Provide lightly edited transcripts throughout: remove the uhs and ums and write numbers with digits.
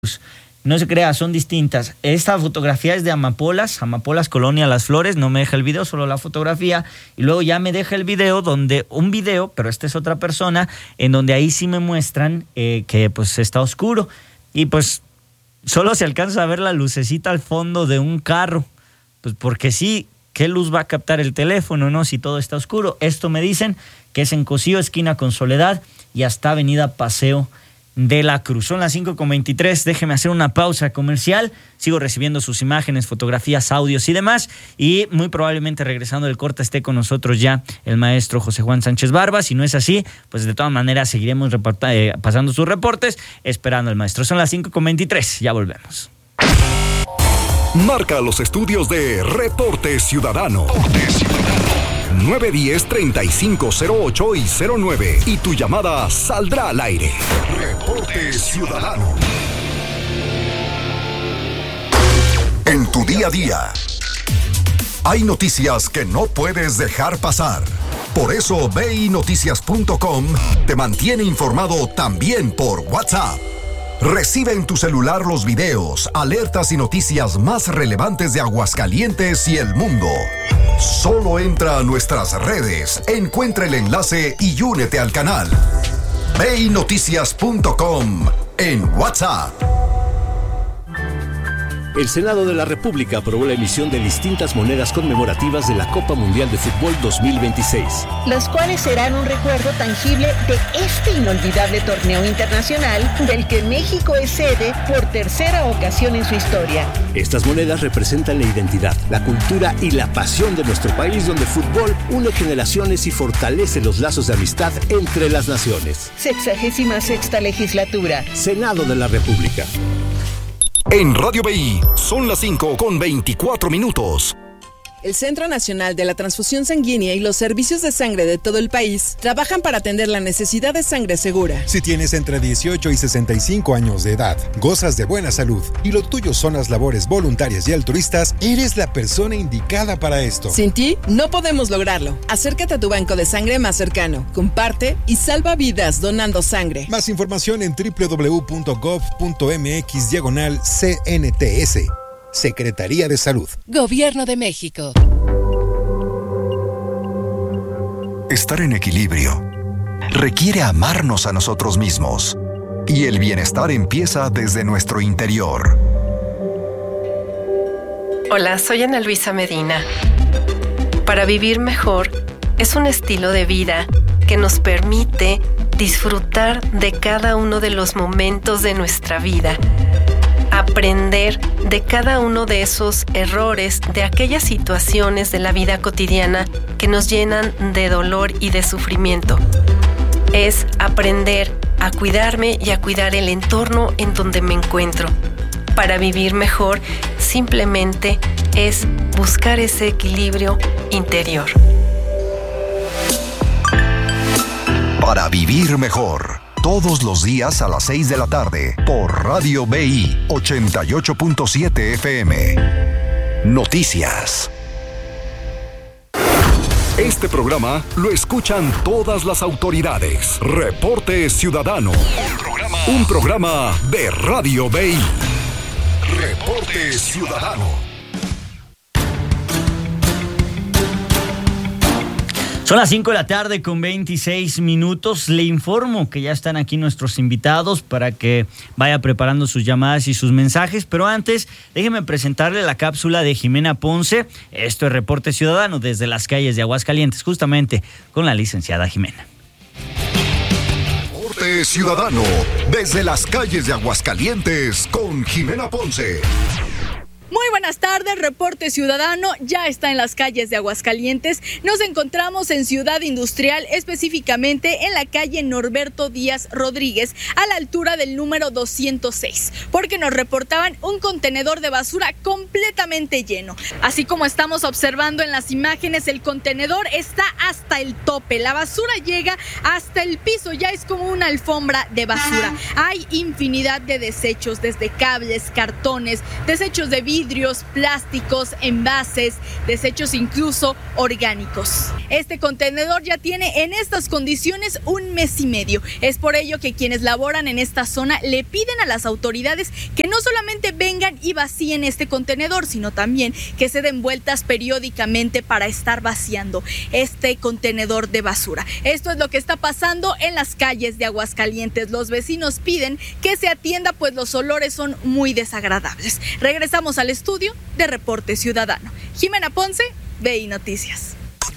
No se crea, son distintas. Esta fotografía es de Amapolas Colonia Las Flores. No me deja el video, solo la fotografía. Y luego ya me deja el video, pero esta es otra persona, en donde ahí sí me muestran que pues está oscuro. Y pues solo se alcanza a ver la lucecita al fondo de un carro. Pues porque sí, ¿qué luz va a captar el teléfono, no? Si todo está oscuro. Esto me dicen que es en Cocío, esquina con Soledad, y hasta avenida Paseo de la Cruz. Son las 5:23, déjeme hacer una pausa comercial. Sigo recibiendo sus imágenes, fotografías, audios y demás, y muy probablemente regresando del corte esté con nosotros ya el maestro José Juan Sánchez Barba. Si no es así, pues de todas maneras seguiremos pasando sus reportes, esperando al maestro. Son las 5:23, ya volvemos. Marca los estudios de Reporte Ciudadano. 910-3508 y 09. Y tu llamada saldrá al aire. Reporte Ciudadano. En tu día a día, hay noticias que no puedes dejar pasar. Por eso BINoticias.com te mantiene informado también por WhatsApp. Recibe en tu celular los videos, alertas y noticias más relevantes de Aguascalientes y el mundo. Solo entra a nuestras redes, encuentra el enlace y únete al canal. BINoticias.com en WhatsApp. El Senado de la República aprobó la emisión de distintas monedas conmemorativas de la Copa Mundial de Fútbol 2026. Las cuales serán un recuerdo tangible de este inolvidable torneo internacional del que México es sede por tercera ocasión en su historia. Estas monedas representan la identidad, la cultura y la pasión de nuestro país, donde el fútbol une generaciones y fortalece los lazos de amistad entre las naciones. 66ª legislatura. Senado de la República. En Radio BI son las 5:24. El Centro Nacional de la Transfusión Sanguínea y los servicios de sangre de todo el país trabajan para atender la necesidad de sangre segura. Si tienes entre 18 y 65 años de edad, gozas de buena salud y lo tuyo son las labores voluntarias y altruistas, eres la persona indicada para esto. Sin ti, no podemos lograrlo. Acércate a tu banco de sangre más cercano, comparte y salva vidas donando sangre. Más información en www.gov.mx/CNTS. Secretaría de Salud. Gobierno de México. Estar en equilibrio requiere amarnos a nosotros mismos. Y el bienestar empieza desde nuestro interior. Hola, soy Ana Luisa Medina. Para vivir mejor es un estilo de vida que nos permite disfrutar de cada uno de los momentos de nuestra vida. Aprender de cada uno de esos errores, de aquellas situaciones de la vida cotidiana que nos llenan de dolor y de sufrimiento. Es aprender a cuidarme y a cuidar el entorno en donde me encuentro. Para vivir mejor, simplemente es buscar ese equilibrio interior. Para vivir mejor. Todos los días a las 6 de la tarde por Radio BI 88.7 FM. Noticias. Este programa lo escuchan todas las autoridades. Reporte Ciudadano. Un programa de Radio BI. Reporte Ciudadano. Son las 5:26 PM. Le informo que ya están aquí nuestros invitados para que vaya preparando sus llamadas y sus mensajes. Pero antes, déjeme presentarle la cápsula de Jimena Ponce. Esto es Reporte Ciudadano desde las calles de Aguascalientes, justamente con la licenciada Jimena. Reporte Ciudadano desde las calles de Aguascalientes con Jimena Ponce. Muy buenas tardes, Reporte Ciudadano ya está en las calles de Aguascalientes. Nos encontramos en Ciudad Industrial, específicamente en la calle Norberto Díaz Rodríguez, a la altura del número 206, porque nos reportaban un contenedor de basura completamente lleno. Así como estamos observando en las imágenes, el contenedor está hasta el tope, la basura llega hasta el piso, ya es como una alfombra de basura. Hay infinidad de desechos, desde cables, cartones, desechos de vidrio, vidrios, plásticos, envases, desechos incluso orgánicos. Este contenedor ya tiene en estas condiciones 1 mes y medio. Es por ello que quienes laboran en esta zona le piden a las autoridades que no solamente vengan y vacíen este contenedor, sino también que se den vueltas periódicamente para estar vaciando este contenedor de basura. Esto es lo que está pasando en las calles de Aguascalientes. Los vecinos piden que se atienda, pues los olores son muy desagradables. Regresamos al estudio de Reporte Ciudadano. Jimena Ponce, BI Noticias.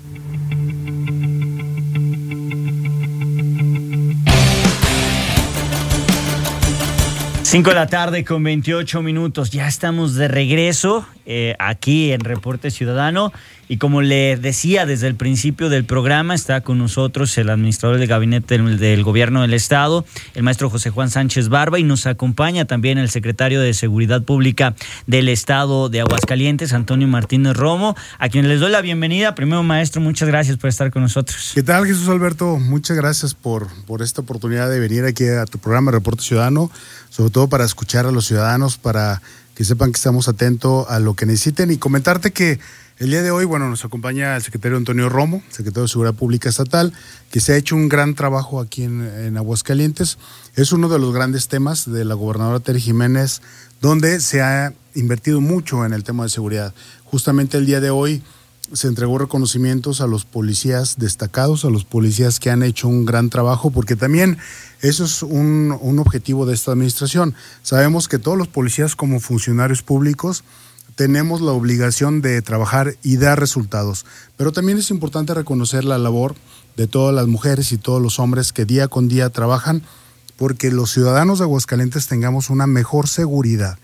Cinco de la tarde con 28 minutos. Ya estamos de regreso aquí en Reporte Ciudadano. Y como le decía desde el principio del programa, está con nosotros el administrador del gabinete del gobierno del estado, el maestro José Juan Sánchez Barba, y nos acompaña también el secretario de Seguridad Pública del estado de Aguascalientes, Antonio Martínez Romo, a quien les doy la bienvenida. Primero, maestro, muchas gracias por estar con nosotros. ¿Qué tal, Jesús Alberto? Muchas gracias por esta oportunidad de venir aquí a tu programa Reporte Ciudadano, sobre todo para escuchar a los ciudadanos, para que sepan que estamos atentos a lo que necesiten, y comentarte que el día de hoy, nos acompaña el secretario Antonio Romo, secretario de Seguridad Pública Estatal, que se ha hecho un gran trabajo aquí en Aguascalientes. Es uno de los grandes temas de la gobernadora Tere Jiménez, donde se ha invertido mucho en el tema de seguridad. Justamente el día de hoy se entregó reconocimientos a los policías destacados, a los policías que han hecho un gran trabajo, porque también eso es un objetivo de esta administración. Sabemos que todos los policías, como funcionarios públicos, tenemos la obligación de trabajar y dar resultados, pero también es importante reconocer la labor de todas las mujeres y todos los hombres que día con día trabajan porque los ciudadanos de Aguascalientes tengamos una mejor seguridad.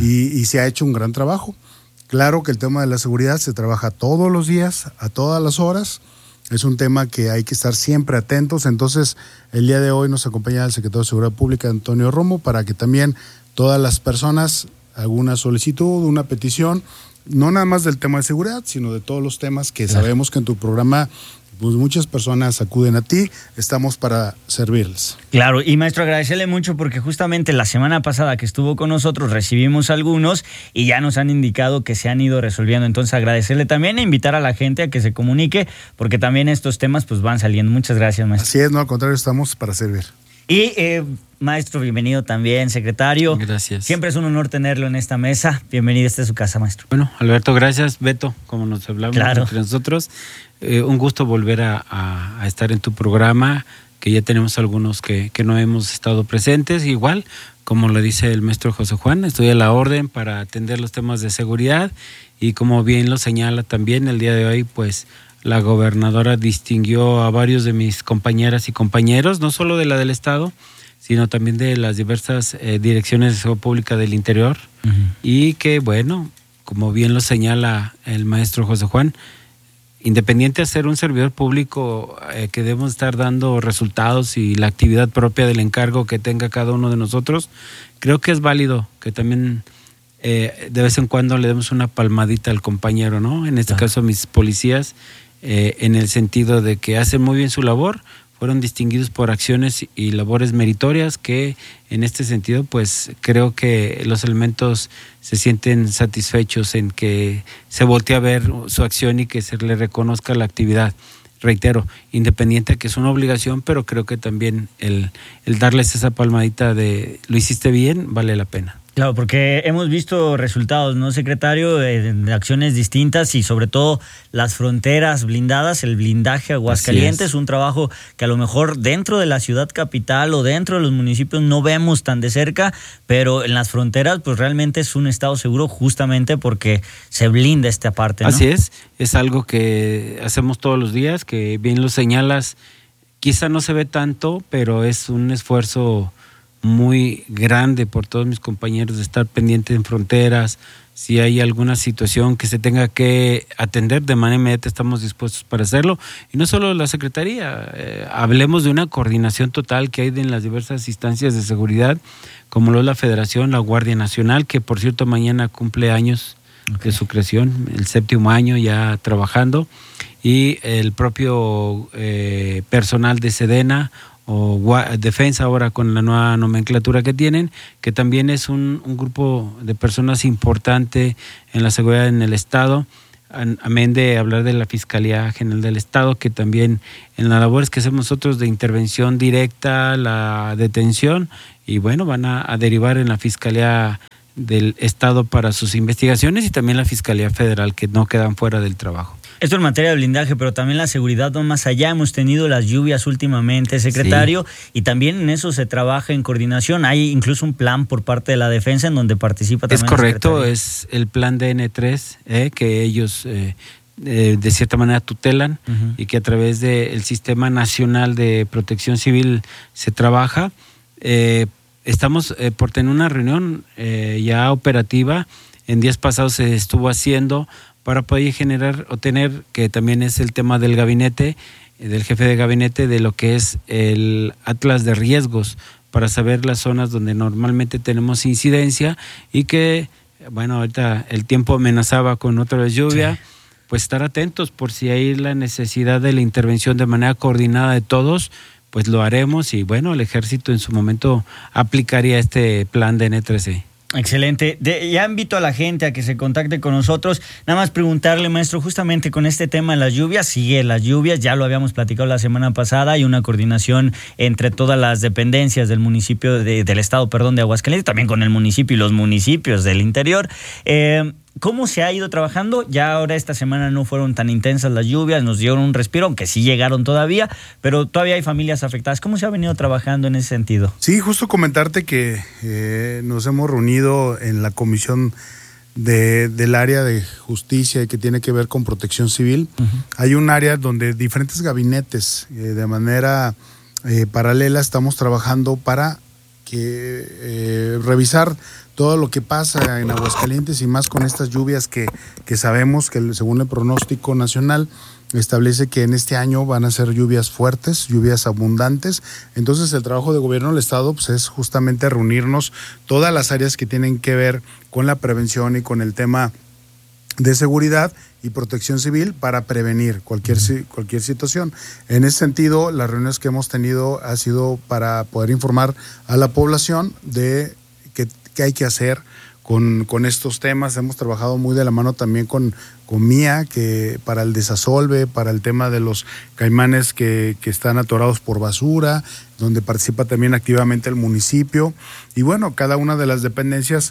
Y se ha hecho un gran trabajo. Claro que el tema de la seguridad se trabaja todos los días, a todas las horas. Es un tema que hay que estar siempre atentos. Entonces, el día de hoy nos acompaña el secretario de Seguridad Pública, Antonio Romo, para que también todas las personas, alguna solicitud, una petición, no nada más del tema de seguridad, sino de todos los temas que sabemos que en tu programa pues muchas personas acuden a ti, estamos para servirles. Claro, y maestro, agradecerle mucho porque justamente la semana pasada que estuvo con nosotros recibimos algunos y ya nos han indicado que se han ido resolviendo. Entonces agradecerle también e invitar a la gente a que se comunique porque también estos temas pues van saliendo. Muchas gracias, maestro. Así es, no, al contrario, estamos para servir. Y maestro, bienvenido también, secretario. Gracias. Siempre es un honor tenerlo en esta mesa. Bienvenido, esta es su casa, maestro. Bueno, Alberto, gracias. Beto, como nos hablamos entre nosotros, un gusto volver a estar en tu programa, que ya tenemos algunos que no hemos estado presentes. Igual, como lo dice el maestro José Juan, estoy a la orden para atender los temas de seguridad y como bien lo señala también el día de hoy, pues la gobernadora distinguió a varios de mis compañeras y compañeros, no solo de la del Estado, sino también de las diversas direcciones de seguridad pública del interior. Y que, bueno, como bien lo señala el maestro José Juan, independiente de ser un servidor público, que debemos estar dando resultados y la actividad propia del encargo que tenga cada uno de nosotros, creo que es válido que también de vez en cuando le demos una palmadita al compañero, ¿no? En este caso a mis policías, en el sentido de que hacen muy bien su labor, fueron distinguidos por acciones y labores meritorias que en este sentido pues creo que los elementos se sienten satisfechos en que se voltee a ver su acción y que se le reconozca la actividad. Reitero, independiente de que es una obligación, pero creo que también el darles esa palmadita de lo hiciste bien vale la pena. Claro, porque hemos visto resultados, ¿no, secretario? De acciones distintas y sobre todo las fronteras blindadas, el blindaje Aguascalientes, un trabajo que a lo mejor dentro de la ciudad capital o dentro de los municipios no vemos tan de cerca, pero en las fronteras pues realmente es un estado seguro justamente porque se blinda esta parte, ¿no? Así es algo que hacemos todos los días, que bien lo señalas, quizá no se ve tanto, pero es un esfuerzo muy grande por todos mis compañeros de estar pendiente en fronteras. Si hay alguna situación que se tenga que atender de manera inmediata, estamos dispuestos para hacerlo. Y no solo la Secretaría, hablemos de una coordinación total que hay en las diversas instancias de seguridad, como lo es la Federación, la Guardia Nacional, que por cierto mañana cumple años de su creación, el 7º año ya trabajando, y el propio personal de Sedena defensa ahora con la nueva nomenclatura que tienen, que también es un grupo de personas importante en la seguridad en el Estado, amén de hablar de la Fiscalía General del Estado, que también en las labores que hacemos nosotros de intervención directa, la detención, y bueno, van a derivar en la Fiscalía del Estado para sus investigaciones y también la Fiscalía Federal, que no quedan fuera del trabajo. Esto en materia de blindaje, pero también la seguridad va más allá. Hemos tenido las lluvias últimamente, secretario, sí. Y también en eso se trabaja en coordinación. Hay incluso un plan por parte de la defensa en donde participa también. Es correcto, es el plan DN3, que ellos de cierta manera tutelan, uh-huh, y que a través del Sistema Nacional de Protección Civil se trabaja. Estamos por tener una reunión ya operativa. En días pasados se estuvo haciendo para poder generar o tener, que también es el tema del gabinete, del jefe de gabinete, de lo que es el atlas de riesgos, para saber las zonas donde normalmente tenemos incidencia y que, bueno, ahorita el tiempo amenazaba con otra vez lluvia, sí, pues estar atentos por si hay la necesidad de la intervención de manera coordinada de todos, pues lo haremos y bueno, el ejército en su momento aplicaría este plan de N13. Excelente. Ya invito a la gente a que se contacte con nosotros. Nada más preguntarle, maestro, justamente con este tema de las lluvias, sigue las lluvias, ya lo habíamos platicado la semana pasada, hay una coordinación entre todas las dependencias del municipio, del estado, de Aguascalientes, también con el municipio y los municipios del interior. ¿Cómo se ha ido trabajando? Ya ahora esta semana no fueron tan intensas las lluvias, nos dieron un respiro, aunque sí llegaron todavía, pero todavía hay familias afectadas. ¿Cómo se ha venido trabajando en ese sentido? Sí, justo comentarte que nos hemos reunido en la comisión del área de justicia que tiene que ver con protección civil. Uh-huh. Hay un área donde diferentes gabinetes de manera paralela estamos trabajando para revisar todo lo que pasa en Aguascalientes y más con estas lluvias que sabemos que según el pronóstico nacional establece que en este año van a ser lluvias fuertes, lluvias abundantes. Entonces el trabajo de gobierno del estado pues, es justamente reunirnos todas las áreas que tienen que ver con la prevención y con el tema de seguridad y protección civil para prevenir cualquier situación. En ese sentido, las reuniones que hemos tenido ha sido para poder informar a la población de qué hay que hacer con estos temas. Hemos trabajado muy de la mano también con MIA, que para el desasolve, para el tema de los caimanes que están atorados por basura, donde participa también activamente el municipio. Y bueno, cada una de las dependencias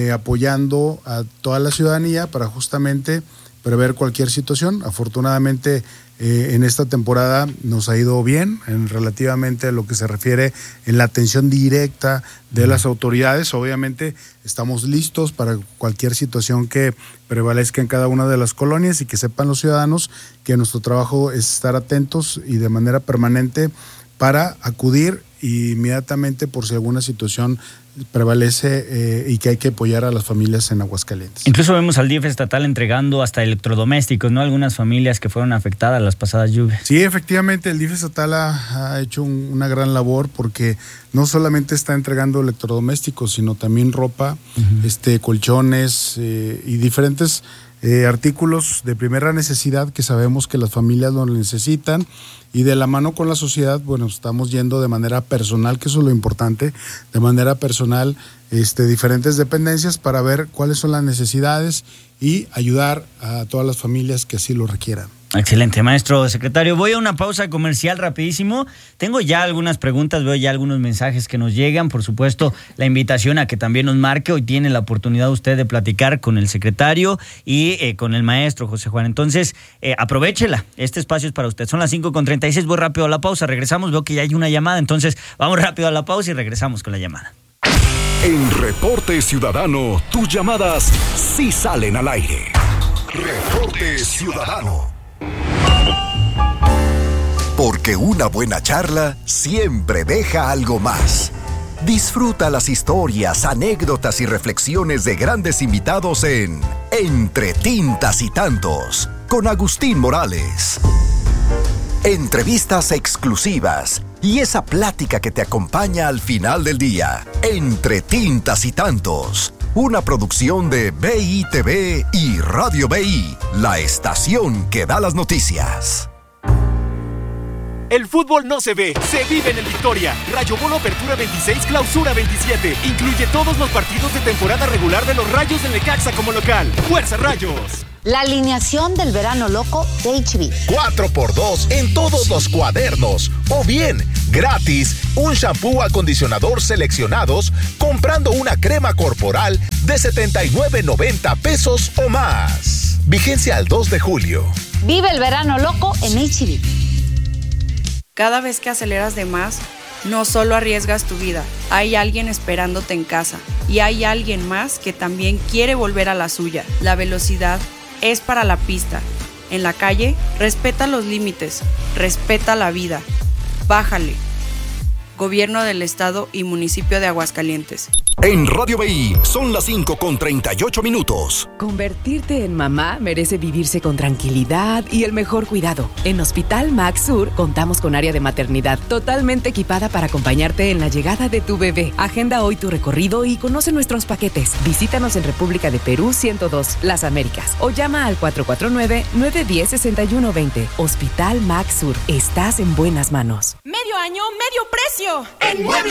apoyando a toda la ciudadanía para justamente prever cualquier situación. Afortunadamente en esta temporada nos ha ido bien en relativamente a lo que se refiere en la atención directa de las autoridades. Obviamente estamos listos para cualquier situación que prevalezca en cada una de las colonias y que sepan los ciudadanos que nuestro trabajo es estar atentos y de manera permanente para acudir inmediatamente por si alguna situación prevalece y que hay que apoyar a las familias en Aguascalientes. Incluso vemos al DIF estatal entregando hasta electrodomésticos, ¿no? Algunas familias que fueron afectadas las pasadas lluvias. Sí, efectivamente, el DIF estatal ha hecho una gran labor porque no solamente está entregando electrodomésticos, sino también ropa, uh-huh, colchones y diferentes artículos de primera necesidad que sabemos que las familias lo necesitan. Y de la mano con la sociedad, bueno, estamos yendo de manera personal, que eso es lo importante, de manera personal, diferentes dependencias para ver cuáles son las necesidades y ayudar a todas las familias que así lo requieran. Excelente, maestro secretario. Voy a una pausa comercial rapidísimo. Tengo ya algunas preguntas, veo ya algunos mensajes que nos llegan. Por supuesto, la invitación a que también nos marque. Hoy tiene la oportunidad usted de platicar con el secretario y con el maestro José Juan. Entonces, aprovéchela. Este espacio es para usted. Son las 5:36. Voy rápido a la pausa. Regresamos. Veo que ya hay una llamada. Entonces, vamos rápido a la pausa y regresamos con la llamada. En Reporte Ciudadano, tus llamadas sí salen al aire. Reporte Ciudadano. Porque una buena charla siempre deja algo más. Disfruta las historias, anécdotas y reflexiones de grandes invitados en Entre Tintas y Tantos, con Agustín Morales. Entrevistas exclusivas y esa plática que te acompaña al final del día. Entre Tintas y Tantos, una producción de BITV y Radio BI, la estación que da las noticias. El fútbol no se ve, se vive en el Victoria. Rayo Bono Apertura 26, Clausura 27. Incluye todos los partidos de temporada regular de los Rayos del Necaxa como local. ¡Fuerza Rayos! La alineación del verano loco de HB. 4x2 en todos los cuadernos. O bien, gratis, un shampoo acondicionador seleccionados comprando una crema corporal de $79.90 o más. Vigencia al 2 de julio. Vive el verano loco en HB. Cada vez que aceleras de más, no solo arriesgas tu vida, hay alguien esperándote en casa y hay alguien más que también quiere volver a la suya. La velocidad es para la pista. En la calle, respeta los límites, respeta la vida. Bájale. Gobierno del Estado y Municipio de Aguascalientes. En Radio BI son las 5:38. Convertirte en mamá merece vivirse con tranquilidad y el mejor cuidado. En Hospital Max Sur contamos con área de maternidad totalmente equipada para acompañarte en la llegada de tu bebé. Agenda hoy tu recorrido y conoce nuestros paquetes. Visítanos en República de Perú 102, Las Américas, o llama al 449-910-6120. Hospital Max Sur. Estás en buenas manos. Medio año, medio precio.